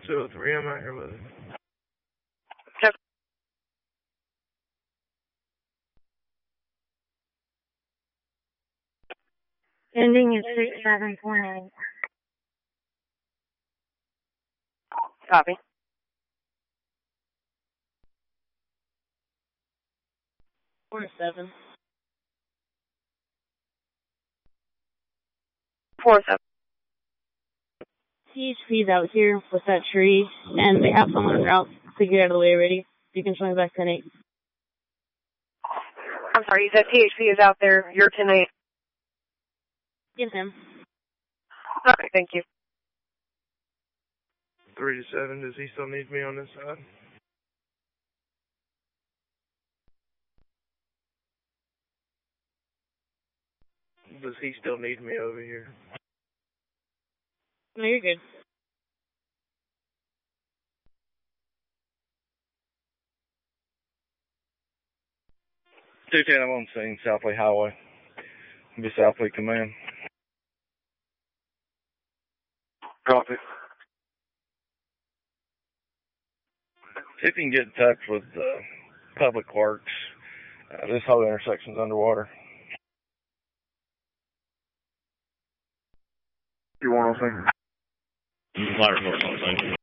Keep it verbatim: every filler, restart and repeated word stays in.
two oh three, I'm out here with it. Ending is six seven four nine. Copy. Four seven. Four seven. T H P's out here with that tree, and they have someone en route to get out of the way already. You can swing back ten eight. I'm sorry, you said T H P is out there. You're ten eight. Yes, ma'am. Okay, thank you. Three to seven, does he still need me on this side? Does he still need me over here? No, you're good. two ten, I'm on scene, Southway Highway. Be Southway Command. Copy. See if you can get in touch with uh, Public Works. Uh, this whole intersection's underwater. You want on scene? Fire report on scene.